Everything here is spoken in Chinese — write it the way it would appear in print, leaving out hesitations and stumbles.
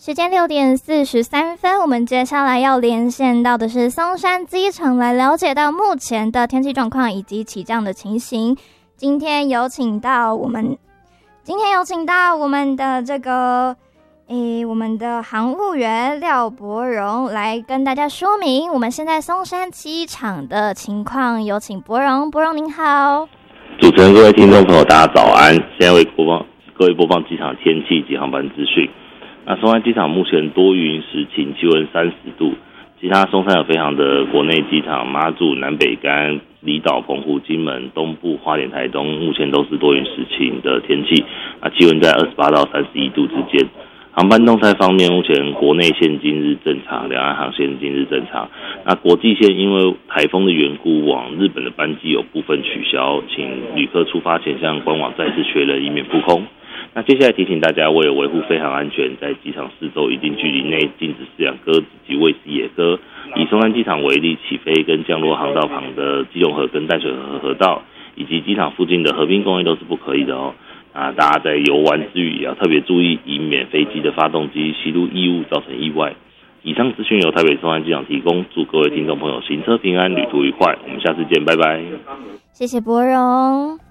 时间6:43，我们接下来要连线到的是松山机场，来了解到目前的天气状况以及起降的情形。今天有请到我们的这个我们的航务员廖伯荣来跟大家说明我们现在松山机场的情况。有请伯荣。伯荣您好。 主持人、各位听众朋友，大家早安。现在为各位播放机场天气及航班资讯。那松山机场目前多云时晴，气温30度。其他松山有非常的国内机场，马祖、南北竿、离岛、澎湖、金门、东部、花莲、台东，目前都是多云时晴的天气。那气温在28到31度之间。航班动态方面，目前国内线今日正常，两岸航线今日正常。那国际线因为台风的缘故，往日本的班机有部分取消，请旅客出发前向官网再次确认，以免扑空。那接下来提醒大家，为了维护飞航安全，在机场四周一定距离内禁止饲养鸽子及喂食野鸽。以松山机场为例，起飞跟降落航道旁的基隆河跟淡水河河道，以及机场附近的河滨公园都是不可以的哦。大家在游玩之余也要特别注意，以免飞机的发动机吸入异物造成意外。以上资讯由台北松山机场提供，祝各位听众朋友行车平安，旅途愉快。我们下次见，拜拜。 谢谢伯荣。